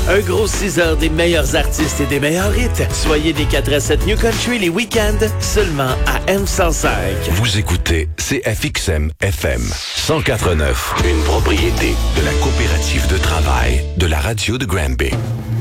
Un gros 6 heures des meilleurs artistes et des meilleurs hits. Soyez des 4 à 7 New Country les week-ends, seulement à M105. Vous écoutez CFXM FM 104.9, une propriété de la coopérative de travail de la radio de Granby.